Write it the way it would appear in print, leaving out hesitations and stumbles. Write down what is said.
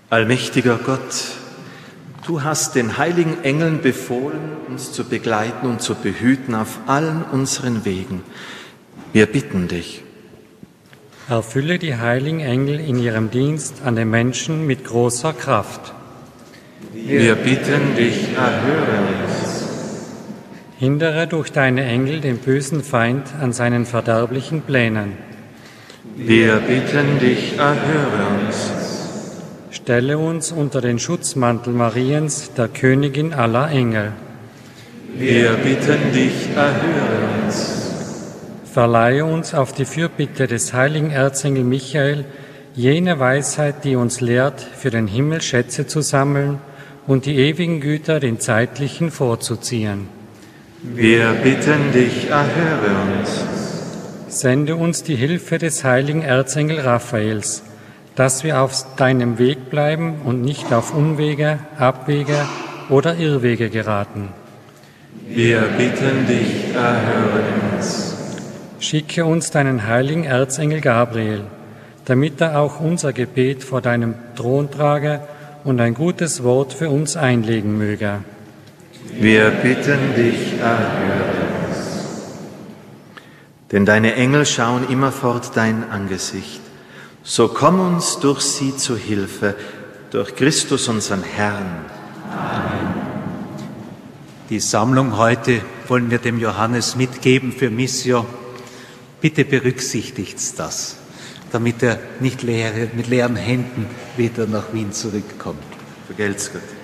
Allmächtiger Gott, du hast den heiligen Engeln befohlen, uns zu begleiten und zu behüten auf allen unseren Wegen. Wir bitten dich. Erfülle die heiligen Engel in ihrem Dienst an den Menschen mit großer Kraft. Wir bitten dich, erhöre uns. Hindere durch deine Engel den bösen Feind an seinen verderblichen Plänen. Wir bitten dich, erhöre uns. Stelle uns unter den Schutzmantel Mariens, der Königin aller Engel. Wir bitten dich, erhöre uns. Verleihe uns auf die Fürbitte des heiligen Erzengel Michael jene Weisheit, die uns lehrt, für den Himmel Schätze zu sammeln und die ewigen Güter den zeitlichen vorzuziehen. Wir bitten dich, erhöre uns. Sende uns die Hilfe des heiligen Erzengel Raphaels, dass wir auf deinem Weg bleiben und nicht auf Umwege, Abwege oder Irrwege geraten. Wir bitten dich, erhöre uns. Schicke uns deinen heiligen Erzengel Gabriel, damit er auch unser Gebet vor deinem Thron trage und ein gutes Wort für uns einlegen möge. Wir bitten dich, erhöre uns. Denn deine Engel schauen immerfort dein Angesicht. So komm uns durch sie zu Hilfe, durch Christus unseren Herrn. Amen. Die Sammlung heute wollen wir dem Johannes mitgeben für Missio. Bitte berücksichtigt das, damit er nicht mit leeren Händen wieder nach Wien zurückkommt. Vergelt's Gott.